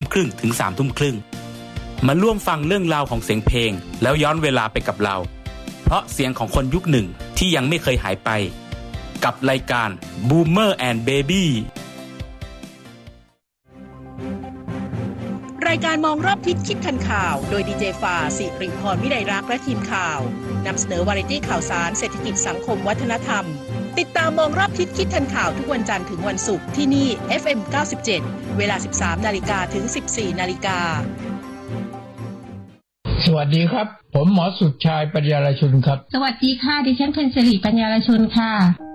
ครึ่งถึง 3:30 น.มาร่วมฟังเรื่องราวของเสียงเพลงแล้วย้อนเวลาไปกับเราเพราะเสียงของคนยุคหนึ่งที่ยังไม่เคยหายไปกับรายการ Boomer and Baby รายการมองรอบทิศคิดทันข่าวโดยดีเจฟ้าสิริพรวิไลรักษ์และทีมข่าวนำเสนอวาไรตี้ข่าวสารเศรษฐกิจสังคมวัฒนธรรมติดตามมองรอบทิศคิดทันข่าวทุกวันจันทร์ถึงวันศุกร์ที่นี่ FM 97 เวลา 13:00 น.ถึง 14:00 น. สวัสดีครับผมหมอสุดชายปัญญารชุนครับสวัสดีค่ะดิฉันเพ็ญศิริปัญญารชุนค่ะ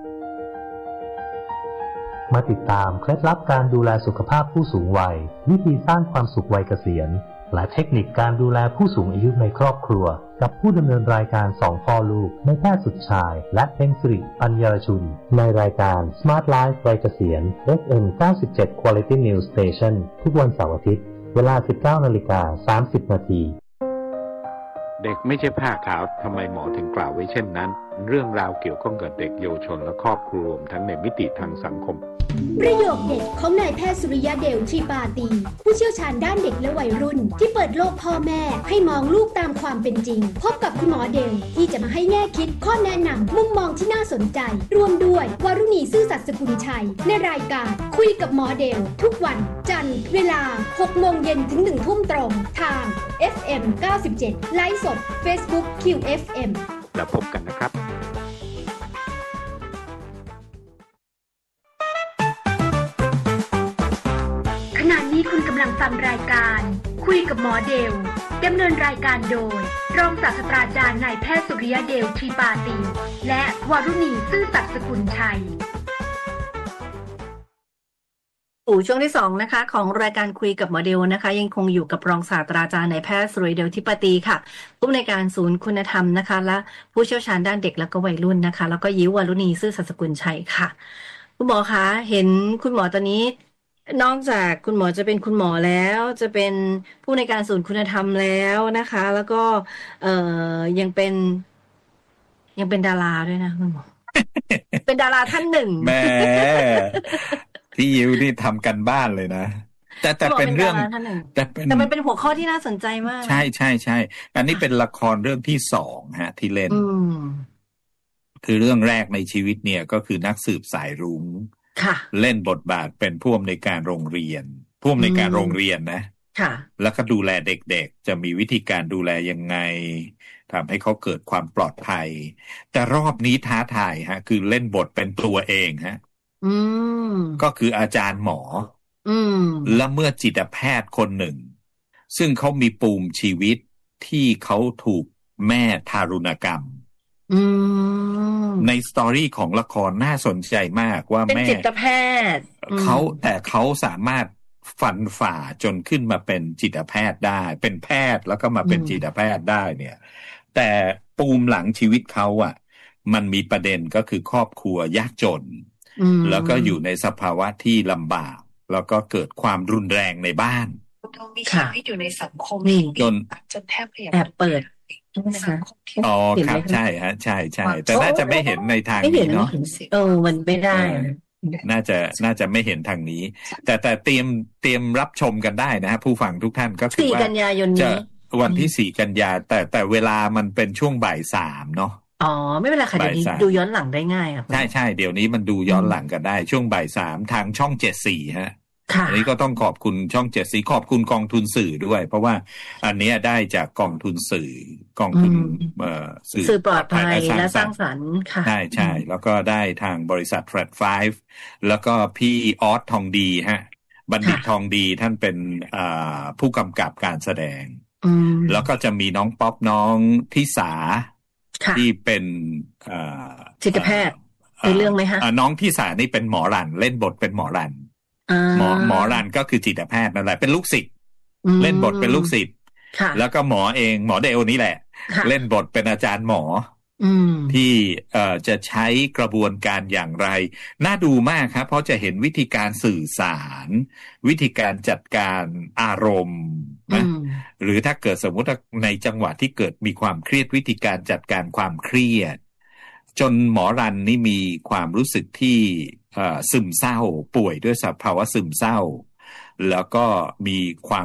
มาติดตามเคล็ดลับการดูแลสุขภาพผู้สูงวัยวิธีสร้างความสุขวัยเกษียณและเทคนิคการดูแลผู้สูงอายุในครอบครัวกับผู้ดำเนินรายการ2พ่อลูกนายแพทย์สุดชายและเพ็ญศิริปัญญารชุนในรายการ Smart Life วัยเกษียณ FM 97 Quality News Station ทุกวันเสาร์อาทิตย์เวลา 19:30 น. เด็กไม่ใช่ผ้าขาวทำไมหมอถึงกล่าวไว้เช่นนั้นเรื่องราวเกี่ยวข้องกับเด็กเยาวชนและครอบครัวทั้งในมิติทางสังคมประโยคเด็ดของนายแพทย์สุริยะเดลทรีปาตีผู้เชี่ยวชาญด้านเด็กและวัยรุ่นที่เปิดโลกพ่อแม่ให้มองลูกตามความเป็นจริงพบกับคุณหมอเดลที่จะมาให้แง่คิดข้อแนะนำมุมมองที่น่าสนใจรวมด้วยวารุณีซื่อสัตย์สกุลชัยในรายการคุยกับหมอเดลทุกวันจันทร์เวลา 18:00 น. ถึง 19:00 น. ตรงทาง FM 97 ไลฟ์สด Facebook QFM แล้วพบกันนะครับขณะนี้คุณกำลังฟังรายการคุยกับหมอเดลดำเนินรายการโดยรองศาสตราจารย์นายแพทย์สุริยะเดลทรีปาตีและวารุณีซื่อสัตย์สกุลชัยช่วงที่2นะคะของรายการคุยกับหมอเดลนะคะยังคงอยู่กับรองศาสตราจารย์นายแพทย์สุริยะเดลทรีปาตีค่ะผู้อำนวยการศูนย์คุณธรรมนะคะและผู้เชี่ยวชาญด้านเด็กและก็วัยรุ่นนะคะแล้วก็ยิววารุณีซื่อสัตย์สกุลชัยค่ะคุณหมอคะเห็นคุณหมอตอนนี้นอกจากคุณหมอจะเป็นคุณหมอแล้วจะเป็นผู้ในวยการศูนย์คุณธรรมแล้วนะคะแล้วก็ยังเป็นดาราด้วยนะคุณหมอ เป็นดาราท่านหนึ่งแหมพี่ยิวนี่ทำกันบ้านเลยนะแต่เป็นเรื่องแต่มันเป็นหัวข้อที่น่าสนใจมากใช่อันนี้เป็นละครเรื่องที่2ฮะที่เล่นคือเรื่องแรกในชีวิตเนี่ยก็คือนักสืบสายรุ้งเล่นบทบาทเป็นผู้อำนวยการโรงเรียนนะแล้วก็ดูแลเด็กๆจะมีวิธีการดูแลยังไงทำให้เขาเกิดความปลอดภัยแต่รอบนี้ท้าทายฮะคือเล่นบทเป็นตัวเองฮะก็คืออาจารย์หมอและเมื่อจิตแพทย์คนหนึ่งซึ่งเขามีปูมชีวิตที่เขาถูกแม่ทารุณกรรมในสตอรี่ของละครน่าสนใจมากว่าแม่เป็นจิตแพทย์เขาสามารถฟันฝ่าจนขึ้นมาเป็นจิตแพทย์ได้เป็นแพทย์แล้วก็มาเป็นจิตแพทย์ได้เนี่ยแต่ปูมหลังชีวิตเขาอ่ะมันมีประเด็นก็คือครอบครัวยากจนแล้วก็อยู่ในสภาวะที่ลำบากแล้วก็เกิดความรุนแรงในบ้านมีชีวิตอยู่ในสังคมจนแทบแอบเปิดอ๋อครับใช่ฮะใช่แต่น่าจะไม่เห็นในทางนี้เนาะมันไม่ได้น่าจะไม่เห็นทางนี้แต่เตรียมรับชมกันได้นะฮะผู้ฟังทุกท่านก็คือว่า 4 กันยายนนี้วันที่4 กันยาแต่เวลามันเป็นช่วงบ่าย 3เนาะอ๋อไม่เป็นไรค่ะเดี๋ยวนี้ดูย้อนหลังได้ง่ายครับใช่เดี๋ยวนี้มันดูย้อนหลังกันได้ช่วงบ่าย 3ทางช่อง74ฮะอันนี้ก็ต้องขอบคุณช่อง74ขอบคุณกองทุนสื่อด้วยเพราะว่าอันนี้ได้จากกองทุนสื่อกองทุนสื่อปลอดภัยและสร้างสรรค์ค่ะใช่แล้วก็ได้ทางบริษัท Flat 5แล้วก็พี่ออสทองดีฮะบัณฑิตทองดีท่านเป็นผู้กำกับการแสดงแล้วก็จะมีน้องป๊อปน้องทิสาที่เป็นจิตแพทย์ในเรื่องไหมคะน้องทิสานี่เป็นหมอรันเล่นบทเป็นหมอรันหมอรันก็คือจิตแพทย์นั่นแหละเป็นลูกศิษย์เล่นบทเป็นลูกศิษย์แล้วก็หมอเดลนี่แหละเล่นบทเป็นอาจารย์หมอที่จะใช้กระบวนการอย่างไรน่าดูมากครับเพราะจะเห็นวิธีการสื่อสารวิธีการจัดการอารมณ์นะหรือถ้าเกิดสมมติในจังหวะที่เกิดมีความเครียดวิธีการจัดการความเครียดจนหมอรันนี่มีความรู้สึกที่ซึมเศร้าป่วยด้วยภาวะซึมเศร้าแล้วก็มีความ